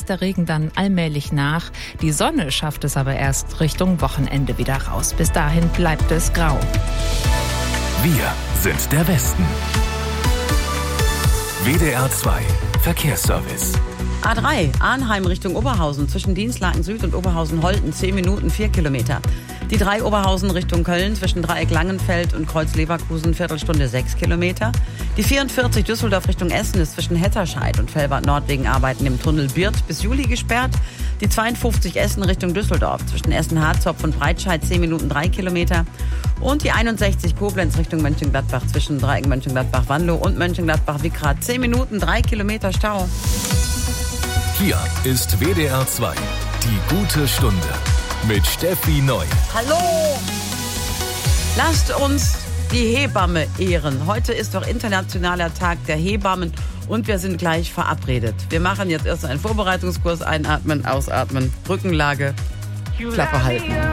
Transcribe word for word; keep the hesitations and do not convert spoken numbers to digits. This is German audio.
lässt der Regen dann allmählich nach. Die Sonne schafft es aber erst Richtung Wochenende wieder raus. Bis dahin bleibt es grau. Wir sind der Westen. W D R zwei Verkehrsservice. A drei, Arnheim Richtung Oberhausen, zwischen Dienstlaken Süd und Oberhausen-Holten, zehn Minuten, vier Kilometer. Die drei Oberhausen Richtung Köln, zwischen Dreieck Langenfeld und Kreuz Leverkusen, Viertelstunde, sechs Kilometer. Die vierundvierzig Düsseldorf Richtung Essen ist zwischen Hetterscheid und Velbert Nord wegen Arbeiten im Tunnel Birth bis Juli gesperrt. Die zweiundfünfzig Essen Richtung Düsseldorf, zwischen Essen-Harzopf und Breitscheid, zehn Minuten, drei Kilometer. Und die einundsechzig Koblenz Richtung Mönchengladbach, zwischen Dreieck Mönchengladbach-Wanlo und Mönchengladbach-Wickrath, zehn Minuten, drei Kilometer Stau. Hier ist W D R zwei, die gute Stunde mit Steffi Neu. Hallo! Lasst uns die Hebamme ehren. Heute ist doch internationaler Tag der Hebammen und wir sind gleich verabredet. Wir machen jetzt erst einen Vorbereitungskurs, einatmen, ausatmen, Rückenlage, Klappe halten.